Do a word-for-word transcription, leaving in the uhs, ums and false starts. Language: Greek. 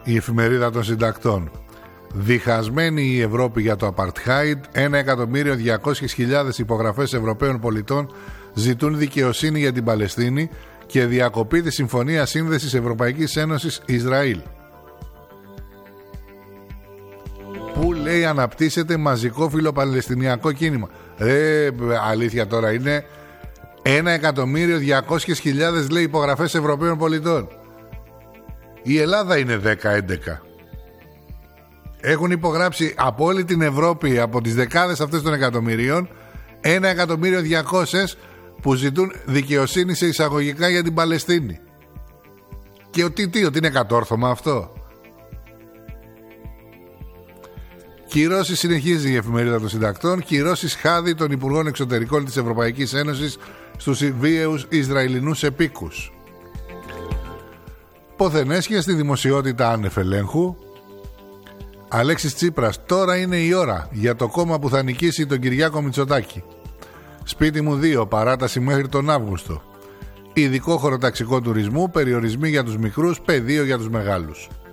η εφημερίδα των συντακτών. Διχασμένη η Ευρώπη για το Apartheid. Ένα εκατομμύριο διακόσιες χιλιάδες υπογραφές Ευρωπαίων πολιτών ζητούν δικαιοσύνη για την Παλαιστίνη και διακοπή της Συμφωνίας Σύνδεσης Ευρωπαϊκής Ένωσης Ισραήλ. Που λέει αναπτύσσεται μαζικό φιλοπαλαιστινιακό κίνημα. Ε, αλήθεια τώρα είναι. Ένα εκατομμύριο διακόσιες χιλιάδες λέει υπογραφές Ευρωπαίων πολιτών. Η Ελλάδα είναι δέκα έντεκα. Έχουν υπογράψει από όλη την Ευρώπη, από τις δεκάδες αυτές των εκατομμυρίων, ένα εκατομμύριο διακόσιες που ζητούν δικαιοσύνη σε εισαγωγικά για την Παλαιστίνη. Και ότι τι, ότι είναι κατόρθωμα αυτό. Κυρώσεις, συνεχίζει η εφημερίδα των συντακτών, κυρώσεις χάδι των Υπουργών Εξωτερικών της Ευρωπαϊκής Ένωσης στους βίαιους Ισραηλινούς επίκους. Ποθενέσχεια στη δημοσιότητα άνευ ελέγχου. Αλέξης Τσίπρας, τώρα είναι η ώρα για το κόμμα που θα νικήσει τον Κυριάκο Μητσοτάκη. Σπίτι μου δύο, παράταση μέχρι τον Αύγουστο. Ειδικό χωροταξικό τουρισμού, περιορισμοί για τους μικρούς, πεδίο για τους μεγάλους.